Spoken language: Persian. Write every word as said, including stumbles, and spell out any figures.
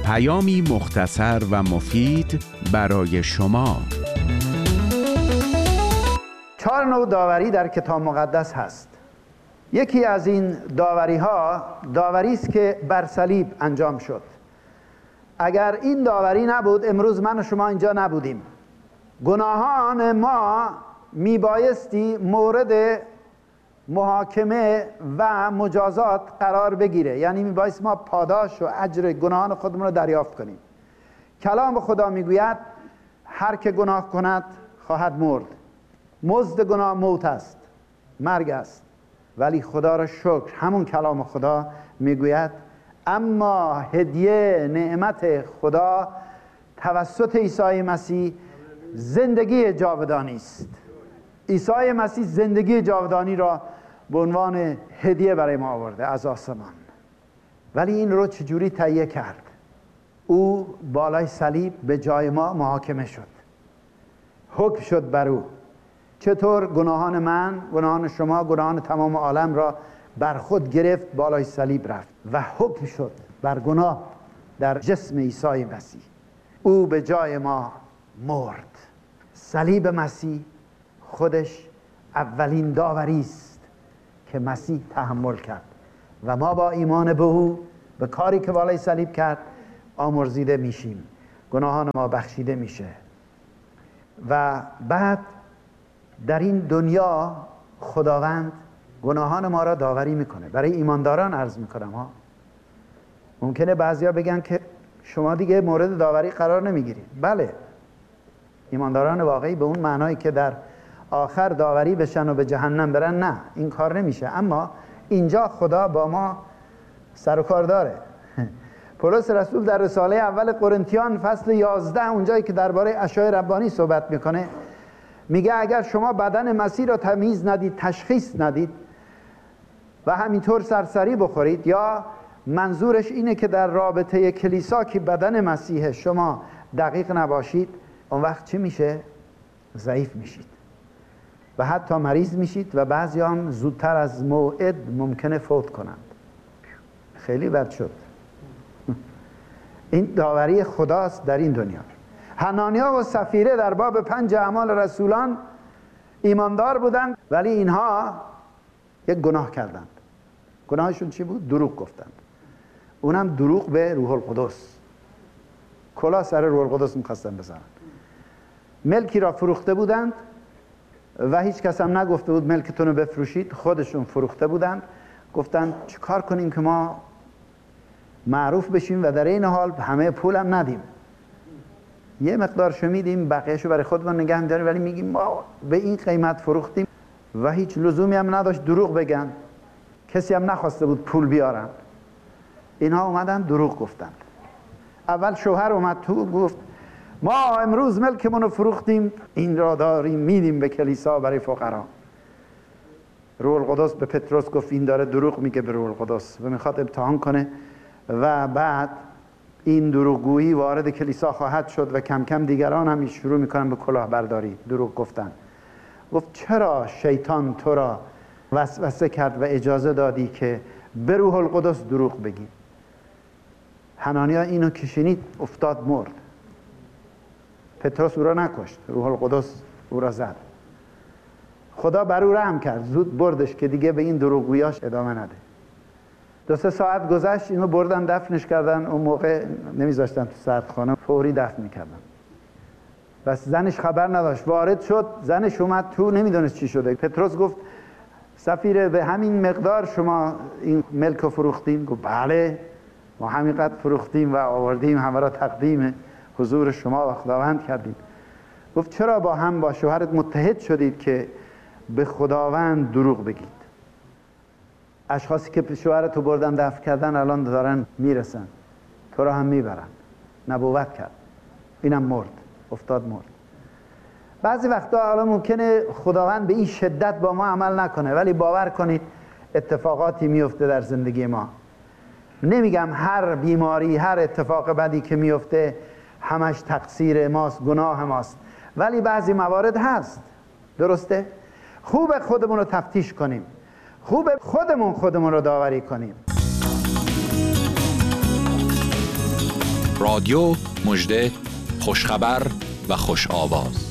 پیامی مختصر و مفید برای شما. چهار نوع داوری در کتاب مقدس هست. یکی از این داوری ها داوری است که بر صلیب انجام شد. اگر این داوری نبود امروز من و شما اینجا نبودیم. گناهان ما میبایستی مورد محاکمه و مجازات قرار بگیره، یعنی میبایست ما پاداش و اجر گناهان خودمون رو دریافت کنیم. کلام خدا میگوید هر که گناه کند خواهد مرد، مزد گناه موت است، مرگ است. ولی خدا را شکر همون کلام خدا میگوید اما هدیه نعمت خدا توسط عیسی مسیح زندگی جاودانی است. عیسی مسیح زندگی جاودانی را به عنوان هدیه برای ما آورده از آسمان. ولی این رو چجوری تهیه کرد؟ او بالای صلیب به جای ما محاکمه شد، حکم شد بر او. چطور گناهان من، گناهان شما، گناهان تمام عالم را بر خود گرفت، بالای صلیب رفت و حکم شد بر گناه در جسم عیسی مسیح. او به جای ما مرد. صلیب مسیح خودش اولین داوری است که مسیح تحمل کرد و ما با ایمان به او، به کاری که بالای صلیب کرد، آمرزیده میشیم، گناهان ما بخشیده میشه. و بعد در این دنیا خداوند گناهان ما را داوری میکنه. برای ایمانداران عرض میکنم ها. ممکنه بعضیا بگن که شما دیگه مورد داوری قرار نمیگیرید. بله، ایمانداران واقعی به اون معنایی که در آخر داوری بشن و به جهنم برن، نه، این کار نمیشه. اما اینجا خدا با ما سر و کار داره. پولس رسول در رساله اول قرنتیان فصل یازده اونجایی که درباره اشیاء ربانی صحبت میکنه میگه اگر شما بدن مسیح را تمیز ندید، تشخیص ندید و همینطور سرسری بخورید، یا منظورش اینه که در رابطه کلیسا که بدن مسیح شما دقیق نباشید، اون وقت چی میشه؟ ضعیف میشید و حتی مریض میشید و بعضی هم زودتر از موعد ممکنه فوت کنند. خیلی بد شد. این داوری خداست در این دنیا. حنانیا و سفیره در باب پنج اعمال رسولان ایماندار بودند، ولی اینها یک گناه کردند. گناهشون چی بود؟ دروغ گفتند. اونم دروغ به روح القدس. کلاه سر روح القدس می‌خواستن بزنن. ملکی را فروخته بودند و هیچ کس هم نگفته بود ملکتون رو بفروشید. خودشون فروخته بودند. گفتند چه کار کنیم که ما معروف بشیم و در این حال همه پول هم ندیم. یه مقدارشو میدیم، بقیهشو برای خودمون نگه می‌داریم، ولی میگیم ما به این قیمت فروختیم و هیچ لزومی هم نداشت دروغ بگن. کسی هم نخواسته بود پول بیارن. اینها اومدن دروغ گفتند. اول شوهر اومد تو گفت ما امروز ملکمون رو فروختیم، این را داریم میدیم به کلیسا برای فقرا. روح القدس به پتروس گفت این داره دروغ میگه به روح القدس و میخواد امتحان کنه و بعد این دروغگویی وارد کلیسا خواهد شد و کم کم دیگران هم شروع میکنن به کلاهبرداری، دروغ گفتن. گفت چرا شیطان تو را وسوسه کرد و اجازه دادی که به روح القدس دروغ بگی؟ حنانیا اینو که شنید افتاد مرد. پتروس او را نکشت، روح القدس او را زد. خدا بر او رحم کرد، زود بردش که دیگه به این دروغگویاش ادامه نده. دو سه ساعت گذشت، اینو بردن دفنش کردن. اون موقع نمیذاشتن تو سردخانه، فوری دفن میکردن. بس زنش خبر نداشت، وارد شد، زنش اومد تو، نمیدونست چی شده. پتروس گفت سفیره به همین مقدار شما این ملک رو فروختین؟ گفت بله، ما همینقدر فروختیم و آوردیم همه را تقدیم حضور شما و خداوند کردیم. گفت چرا با هم با شوهرت متحد شدید که به خداوند دروغ بگید؟ اشخاصی که شوهرتو بردن دفن کردن الان دارن میرسن، تو را هم میبرن. نبوت کرد، اینم مرد، افتاد مرد. بعضی وقتا حالا ممکنه خداوند به این شدت با ما عمل نکنه، ولی باور کنید اتفاقاتی میفته در زندگی ما. نمیگم هر بیماری، هر اتفاق بدی که میفته همش تقصیر ماست، گناه ماست، ولی بعضی موارد هست. درسته؟ خوب خودمون رو تفتیش کنیم، خوب خودمون خودمون رو داوری کنیم. رادیو، مژده، خوشخبر و خوش آواز.